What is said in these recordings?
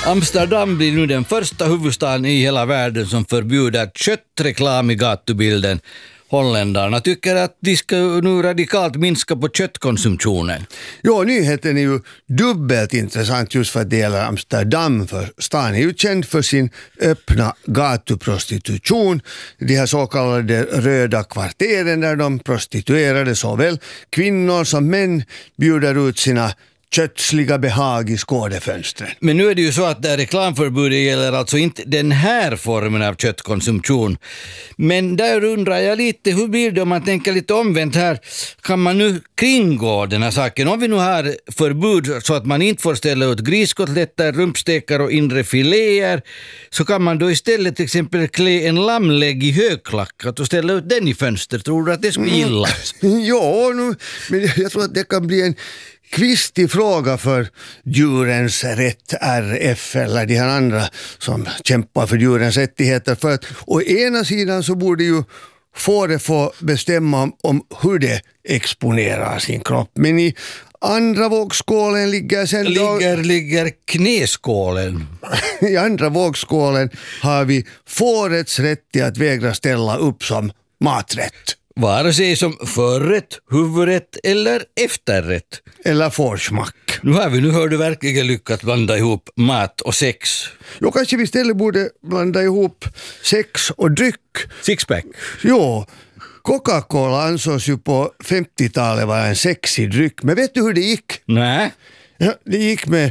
Amsterdam blir nu den första huvudstaden i hela världen som förbjuder köttreklam i gatubilden. Holländarna tycker att de ska nu radikalt minska på köttkonsumtionen. Ja, nyheten är ju dubbelt intressant just för att det gäller Amsterdam, för stan är ju känd för sin öppna gatuprostitution. De här så kallade röda kvarteren där de prostituerade såväl kvinnor som män bjuder ut sina kötsliga behag i skådefönstren. Men nu är det ju så att det reklamförbudet gäller alltså inte den här formen av köttkonsumtion. Men där undrar jag lite, hur blir det om man tänker lite omvänt här? Kan man nu kringgå den här saken? Om vi nu har förbud så att man inte får ställa ut griskotletter, rumpstekar och inre filéer, så kan man då istället till exempel klä en lammlägg i högklackat och ställa ut den i fönster. Tror du att det skulle gillas? Ja, men jag tror att det kan bli en kvistig fråga för djurens rätt, RF eller de här andra som kämpar för djurens rättigheter. För att å ena sidan så borde ju fåret få bestämma om hur det exponerar sin kropp. Men i andra vågskålen ligger sen ligger knäskålen. I andra vågskålen har vi fårets rätt till att vägra ställa upp som maträtt. Vare sig som förrätt, huvudrätt eller efterrätt. Eller forsmack. Nu har du verkligen lyckats blanda ihop mat och sex. Jo, kanske vi istället borde blanda ihop sex och dryck. Sixpack. Jo, Coca-Cola ansågs ju på 50-talet vara en sexig dryck. Men vet du hur det gick? Nej. Ja, det gick med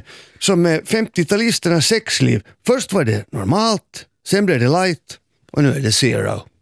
50-talisternas sexliv. Först var det normalt, sen blev det light och nu är det zero.